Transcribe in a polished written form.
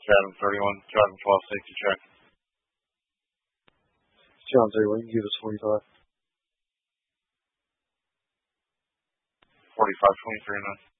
Chatham 31, Chatham 12, safety check. John 31, give us 45. 45, 23 now.